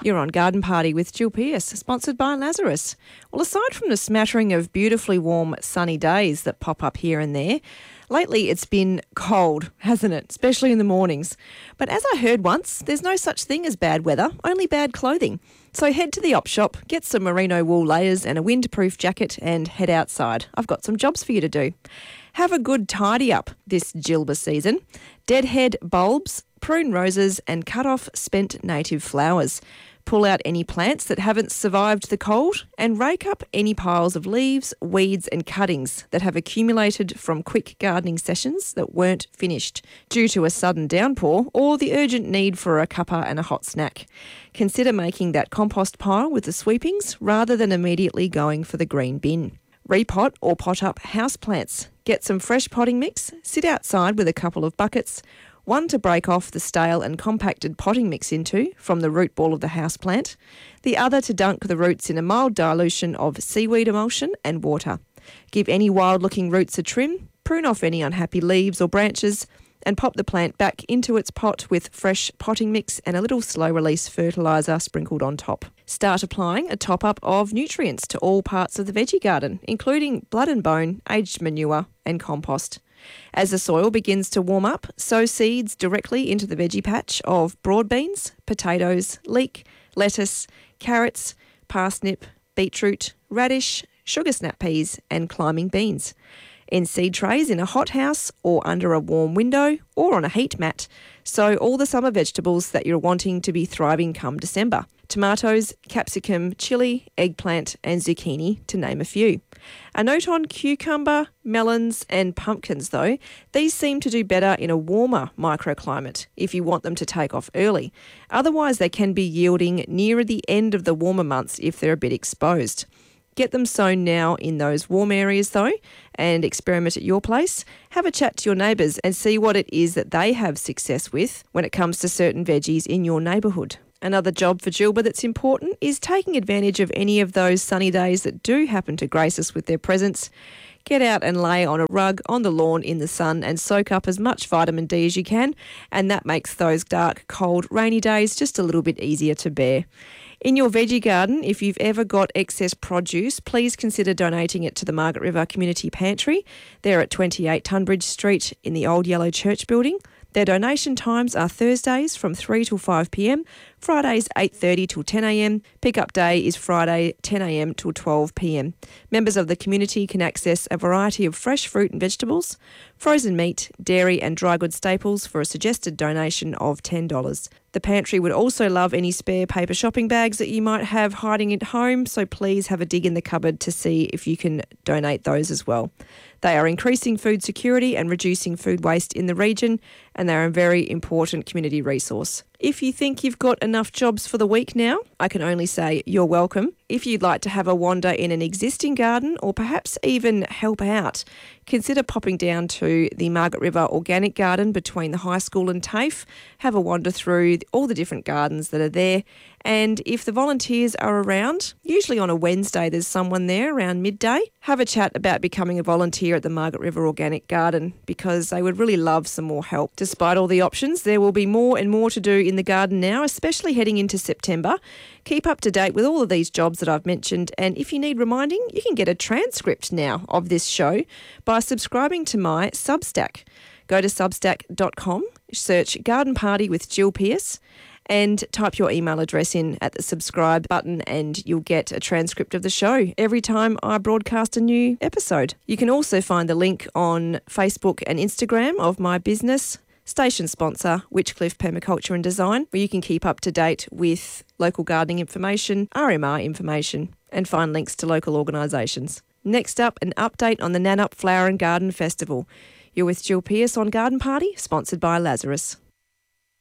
You're on Garden Party with Jill Pearce, sponsored by Lazarus. Well, aside from the smattering of beautifully warm, sunny days that pop up here and there, lately it's been cold, hasn't it? Especially in the mornings. But as I heard once, there's no such thing as bad weather, only bad clothing. So head to the op shop, get some merino wool layers and a windproof jacket and head outside. I've got some jobs for you to do. Have a good tidy up this Gilba season. Deadhead bulbs, prune roses and cut off spent native flowers. Pull out any plants that haven't survived the cold and rake up any piles of leaves, weeds and cuttings that have accumulated from quick gardening sessions that weren't finished due to a sudden downpour or the urgent need for a cuppa and a hot snack. Consider making that compost pile with the sweepings rather than immediately going for the green bin. Repot or pot up houseplants. Get some fresh potting mix, sit outside with a couple of buckets, one to break off the stale and compacted potting mix into from the root ball of the houseplant, the other to dunk the roots in a mild dilution of seaweed emulsion and water. Give any wild-looking roots a trim, prune off any unhappy leaves or branches, and pop the plant back into its pot with fresh potting mix and a little slow-release fertiliser sprinkled on top. Start applying a top-up of nutrients to all parts of the veggie garden, including blood and bone, aged manure and compost. As the soil begins to warm up, sow seeds directly into the veggie patch of broad beans, potatoes, leek, lettuce, carrots, parsnip, beetroot, radish, sugar snap peas and climbing beans. In seed trays in a hothouse or under a warm window or on a heat mat, sow all the summer vegetables that you're wanting to be thriving come December. Tomatoes, capsicum, chilli, eggplant and zucchini, to name a few. A note on cucumber, melons and pumpkins though, these seem to do better in a warmer microclimate if you want them to take off early. Otherwise they can be yielding nearer the end of the warmer months if they're a bit exposed. Get them sown now in those warm areas though and experiment at your place. Have a chat to your neighbours and see what it is that they have success with when it comes to certain veggies in your neighbourhood. Another job for Gilba that's important is taking advantage of any of those sunny days that do happen to grace us with their presence. Get out and lay on a rug on the lawn in the sun and soak up as much vitamin D as you can, and that makes those dark, cold, rainy days just a little bit easier to bear. In your veggie garden, if you've ever got excess produce, please consider donating it to the Margaret River Community Pantry. They're at 28 Tunbridge Street in the Old Yellow Church building. Their donation times are Thursdays from 3 till 5 p.m, Fridays 8:30 till 10 a.m. Pickup day is Friday 10 a.m. till 12 p.m. Members of the community can access a variety of fresh fruit and vegetables, frozen meat, dairy and dry goods staples for a suggested donation of $10. The pantry would also love any spare paper shopping bags that you might have hiding at home, so please have a dig in the cupboard to see if you can donate those as well. They are increasing food security and reducing food waste in the region, and they're a very important community resource. If you think you've got enough jobs for the week now, I can only say you're welcome. If you'd like to have a wander in an existing garden or perhaps even help out, consider popping down to the Margaret River Organic Garden between the high school and TAFE. Have a wander through all the different gardens that are there. And if the volunteers are around, usually on a Wednesday there's someone there around midday, have a chat about becoming a volunteer at the Margaret River Organic Garden because they would really love some more help. Despite all the options, there will be more and more to do in the garden now, especially heading into September. Keep up to date with all of these jobs that I've mentioned, and if you need reminding, you can get a transcript now of this show by subscribing to my Substack. Go to substack.com, search Garden Party with Jill Pearce, and type your email address in at the subscribe button and you'll get a transcript of the show every time I broadcast a new episode. You can also find the link on Facebook and Instagram of my business, station sponsor, Witchcliffe Permaculture and Design, where you can keep up to date with local gardening information, RMR information, and find links to local organisations. Next up, an update on the Nannup Flower and Garden Festival. You're with Jill Pearce on Garden Party, sponsored by Lazarus.